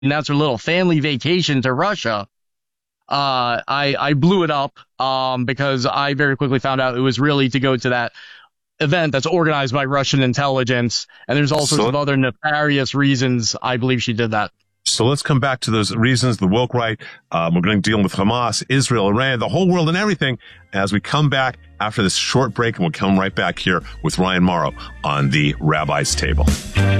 and that's her little family vacation to Russia. I blew it up, because I very quickly found out it was really to go to that event that's organized by Russian intelligence. And there's all sorts of other nefarious reasons I believe she did that. So let's come back to those reasons, the woke right. We're going to deal with Hamas, Israel, Iran, the whole world and everything as we come back after this short break. And we'll come right back here with Ryan Mauro on the Rabbi's Table.